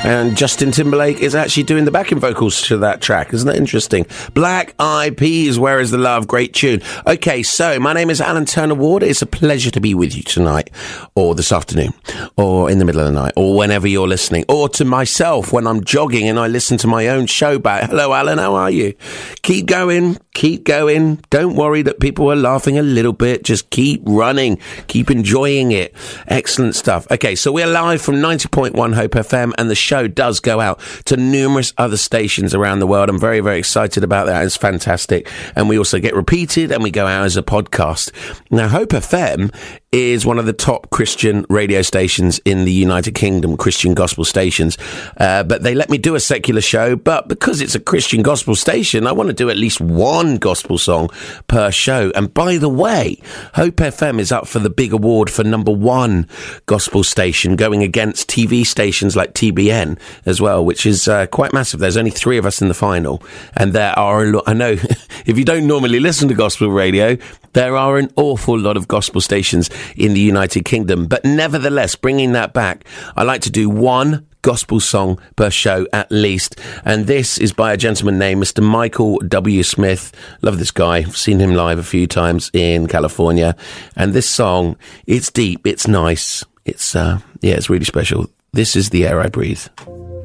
And Justin Timberlake is actually doing the backing vocals to that track. Isn't that interesting? Black Eyed Peas, Where Is the Love? Great tune. Okay, so my name is Alan Turner Ward. It's a pleasure to be with you tonight, or this afternoon, or in the middle of the night, or whenever you're listening, or to myself when I'm jogging and I listen to my own show back. Hello, Alan, how are you? Keep going. Keep going. Don't worry that people are laughing a little bit. Just keep running. Keep enjoying it. Excellent stuff. Okay, so we're live from 90.1 Hope FM, and the show does go out to numerous other stations around the world. I'm very, very excited about that. It's fantastic. And we also get repeated and we go out as a podcast. Now, Hope FM is one of the top Christian radio stations in the United Kingdom, Christian gospel stations. But they let me do a secular show. But because it's a Christian gospel station, I want to do at least one gospel song per show. And by the way, Hope FM is up for the big award for #1 gospel station, going against TV stations like TBN as well, which is quite massive. There's only 3 of us in the final. And there are, I know, if you don't normally listen to gospel radio, there are an awful lot of gospel stations in the United Kingdom. But nevertheless, bringing that back, I like to do one gospel song per show at least. And this is by a gentleman named Mr. Michael W. Smith. Love this guy. I've seen him live a few times in California. And this song, it's deep, it's nice. It's, it's really special. This is The Air I Breathe.